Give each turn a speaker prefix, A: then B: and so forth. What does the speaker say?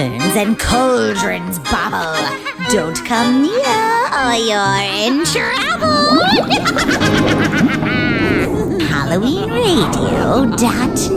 A: urns and cauldrons bubble. Don't come near or you're in trouble. HalloweenRadio.net